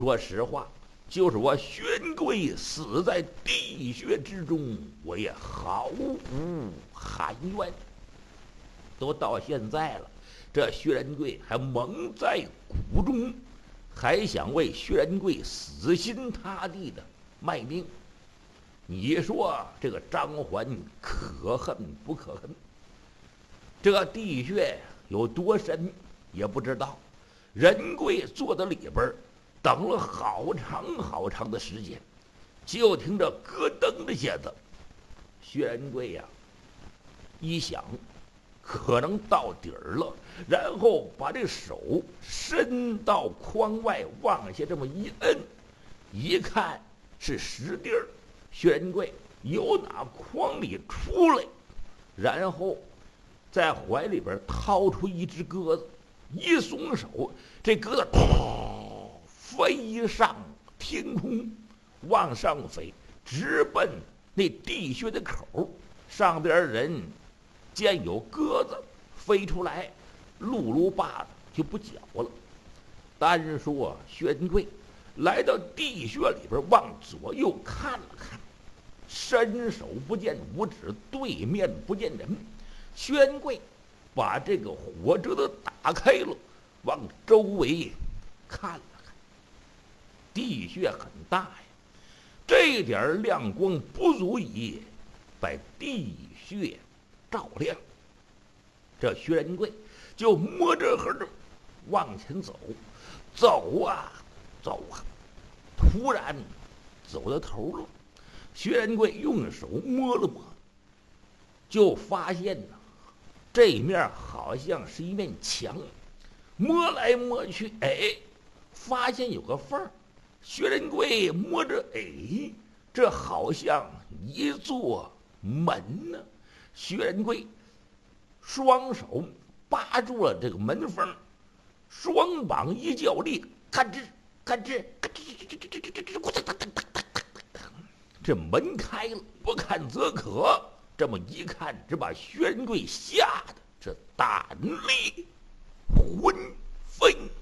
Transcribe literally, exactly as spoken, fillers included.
说实话，就是我薛仁贵死在地穴之中，我也毫无含冤。都到现在了，这薛仁贵还蒙在鼓中，还想为薛仁贵死心塌地的卖命。你说这个张环可恨不可恨？这个地穴有多深也不知道，仁贵坐在里边等了好长好长的时间，就听着咯噔的下子，薛仁贵呀、啊，一想可能到底儿了，然后把这手伸到筐外，往下这么一摁，一看是实地儿。薛仁贵由打筐里出来，然后在怀里边掏出一只鸽子，一松手，这鸽子飞上天空，往上飞，直奔那地穴的口。上边人见有鸽子飞出来，噜噜吧的就不搅了。单说薛仁贵来到地穴里边，往左右看了看，伸手不见五指，对面不见人。薛仁贵把这个火折子打开了，往周围看了看，地穴很大呀，这点亮光不足以把地穴照亮。这薛仁贵就摸着盒子往前走，走啊走啊，突然走到头了。薛仁贵用手摸了摸，就发现呢，这面好像是一面墙，摸来摸去，哎，发现有个缝儿。薛仁贵摸着，哎，这好像一座门呢。薛仁贵双手扒住了这个门缝，双膀一较力，咔吱咔吱咔吱吱吱吱吱吱吱咕哒哒哒哒哒哒哒，这门开了。不看则可，这么一看，只把薛仁贵吓得这胆裂魂飞。